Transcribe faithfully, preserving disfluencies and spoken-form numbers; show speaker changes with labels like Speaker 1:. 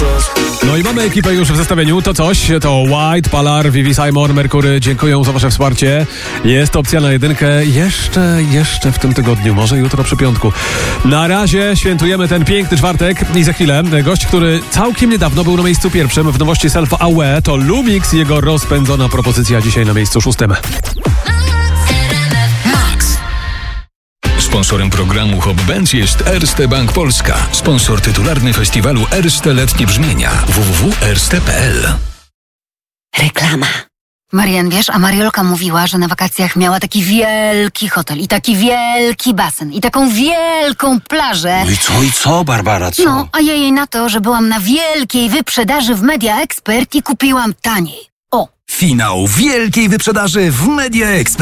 Speaker 1: No i mamy ekipę już w zestawieniu. To coś, to White, Palar, Vivi, Simon, Merkury. Dziękuję za wasze wsparcie. Jest opcja na jedynkę jeszcze, jeszcze w tym tygodniu. Może jutro przy piątku. Na razie świętujemy ten piękny czwartek i za chwilę gość, który całkiem niedawno był na miejscu pierwszym w nowości Self Aware, to Lumix, jego rozpędzona propozycja dzisiaj na miejscu szóstym.
Speaker 2: Sponsorem programu Hop Benz jest Erste Bank Polska. Sponsor tytularny festiwalu Erste Letnie Brzmienia. w w w kropka erste kropka p l.
Speaker 3: Reklama. Marian, wiesz, a Mariolka mówiła, że na wakacjach miała taki wielki hotel i taki wielki basen i taką wielką plażę.
Speaker 4: No i co, i co, Barbara, co?
Speaker 3: No, a ja jej na to, że byłam na wielkiej wyprzedaży w Media Expert i kupiłam taniej. O!
Speaker 5: Finał wielkiej wyprzedaży w Media Expert.